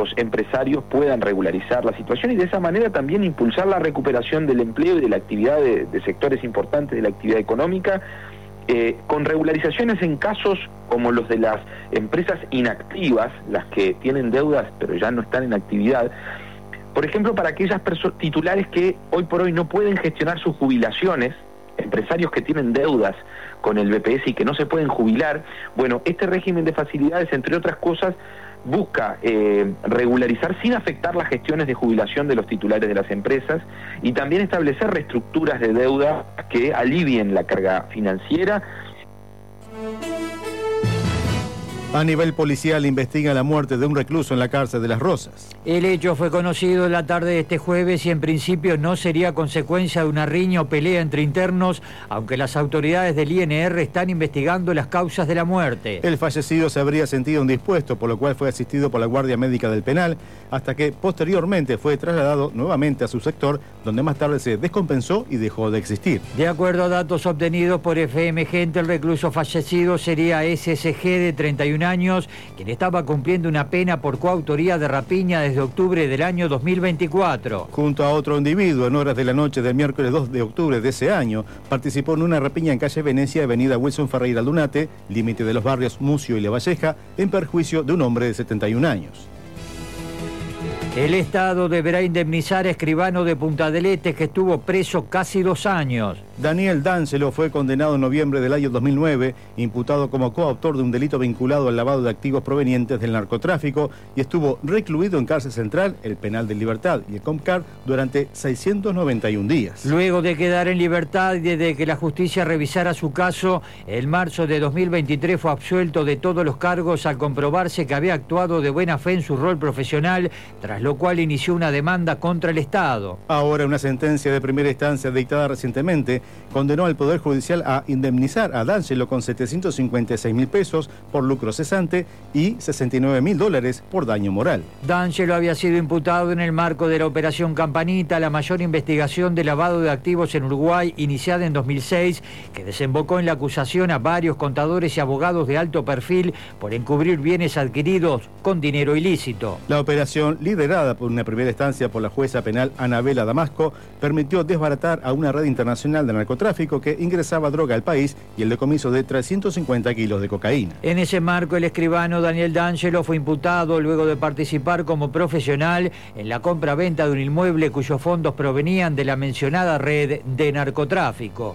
los empresarios puedan regularizar la situación y de esa manera también impulsar la recuperación del empleo y de la actividad de sectores importantes de la actividad económica, con regularizaciones en casos como los de las empresas inactivas, las que tienen deudas pero ya no están en actividad. Por ejemplo, para aquellas titulares que hoy por hoy no pueden gestionar sus jubilaciones, empresarios que tienen deudas con el BPS y que no se pueden jubilar, bueno, este régimen de facilidades, entre otras cosas, busca regularizar sin afectar las gestiones de jubilación de los titulares de las empresas y también establecer reestructuras de deuda que alivien la carga financiera. A nivel policial investiga la muerte de un recluso en la cárcel de Las Rosas. El hecho fue conocido en la tarde de este jueves y en principio no sería consecuencia de una riña o pelea entre internos, aunque las autoridades del INR están investigando las causas de la muerte. El fallecido se habría sentido indispuesto, por lo cual fue asistido por la Guardia Médica del Penal, hasta que posteriormente fue trasladado nuevamente a su sector, donde más tarde se descompensó y dejó de existir. De acuerdo a datos obtenidos por FM Gente, el recluso fallecido sería SSG de 31 años, quien estaba cumpliendo una pena por coautoría de rapiña desde octubre del año 2024. Junto a otro individuo, en horas de la noche del miércoles 2 de octubre de ese año, participó en una rapiña en calle Venecia, avenida Wilson Ferreira Lunate, límite de los barrios Mucio y La Valleja, en perjuicio de un hombre de 71 años. El Estado deberá indemnizar a escribano de Punta del Este que estuvo preso casi 2 años. Daniel D'Angelo fue condenado en noviembre del año 2009, imputado como coautor de un delito vinculado al lavado de activos provenientes del narcotráfico y estuvo recluido en cárcel central, el Penal de Libertad y el Comcar durante 691 días. Luego de quedar en libertad y desde que la justicia revisara su caso, en marzo de 2023 fue absuelto de todos los cargos al comprobarse que había actuado de buena fe en su rol profesional, tras lo cual inició una demanda contra el Estado. Ahora una sentencia de primera instancia dictada recientemente condenó al Poder Judicial a indemnizar a D'Angelo con 756.000 pesos por lucro cesante y $69.000 por daño moral. D'Angelo había sido imputado en el marco de la Operación Campanita, la mayor investigación de lavado de activos en Uruguay, iniciada en 2006, que desembocó en la acusación a varios contadores y abogados de alto perfil por encubrir bienes adquiridos con dinero ilícito. La operación, liderada por una primera instancia por la jueza penal Anabela Damasco, permitió desbaratar a una red internacional de narcotráfico que ingresaba droga al país y el decomiso de 350 kilos de cocaína. En ese marco, el escribano Daniel D'Angelo fue imputado luego de participar como profesional en la compra-venta de un inmueble cuyos fondos provenían de la mencionada red de narcotráfico.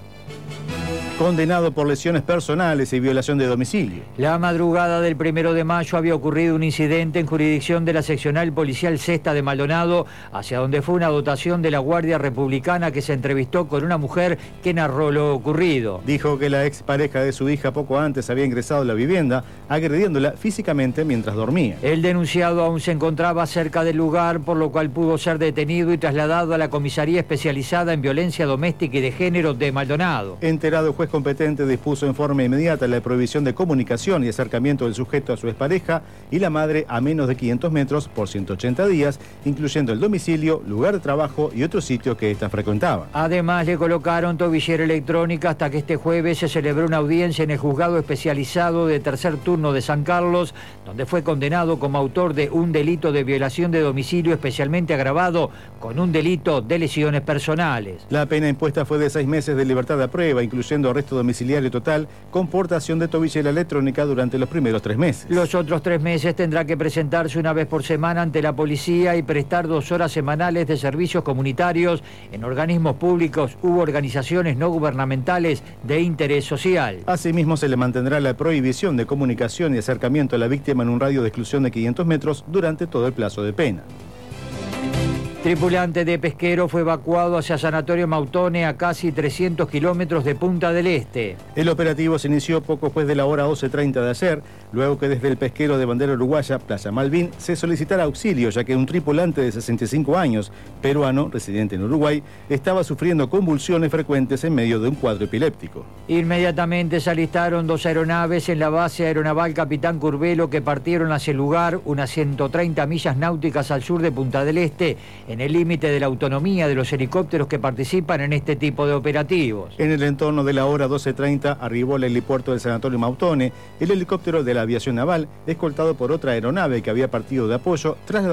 Condenado por lesiones personales y violación de domicilio. La madrugada del 1 de mayo había ocurrido un incidente en jurisdicción de la seccional policial Sexta de Maldonado, hacia donde fue una dotación de la Guardia Republicana que se entrevistó con una mujer que narró lo ocurrido. Dijo que la expareja de su hija poco antes había ingresado a la vivienda, agrediéndola físicamente mientras dormía. El denunciado aún se encontraba cerca del lugar, por lo cual pudo ser detenido y trasladado a la comisaría especializada en violencia doméstica y de género de Maldonado. Enterado, el juez competente dispuso en forma inmediata la prohibición de comunicación y acercamiento del sujeto a su expareja y la madre a menos de 500 metros por 180 días, incluyendo el domicilio, lugar de trabajo y otro sitio que ésta frecuentaba. Además, le colocaron tobillera electrónica hasta que este jueves se celebró una audiencia en el juzgado especializado de tercer turno de San Carlos, donde fue condenado como autor de un delito de violación de domicilio especialmente agravado con un delito de lesiones personales. La pena impuesta fue de 6 meses de libertad a prueba, incluyendo arresto domiciliario total con portación de tobillera electrónica durante los primeros 3 meses. Los otros 3 meses tendrá que presentarse una vez por semana ante la policía y prestar 2 horas semanales de servicios comunitarios en organismos públicos u organizaciones no gubernamentales de interés social. Asimismo, se le mantendrá la prohibición de comunicación y acercamiento a la víctima en un radio de exclusión de 500 metros durante todo el plazo de pena. Tripulante de pesquero fue evacuado hacia Sanatorio Mautone, a casi 300 kilómetros de Punta del Este. El operativo se inició poco después de la hora 11:30 de ayer, luego que desde el pesquero de bandera uruguaya, Playa Malvin, se solicitara auxilio, ya que un tripulante de 65 años, peruano, residente en Uruguay, estaba sufriendo convulsiones frecuentes en medio de un cuadro epiléptico. Inmediatamente se alistaron 2 aeronaves en la base aeronaval Capitán Curvelo que partieron hacia el lugar, unas 130 millas náuticas al sur de Punta del Este, en el límite de la autonomía de los helicópteros que participan en este tipo de operativos. En el entorno de la hora 12:30 arribó al helipuerto del Sanatorio Mautone el helicóptero de la aviación naval, escoltado por otra aeronave que había partido de apoyo tras la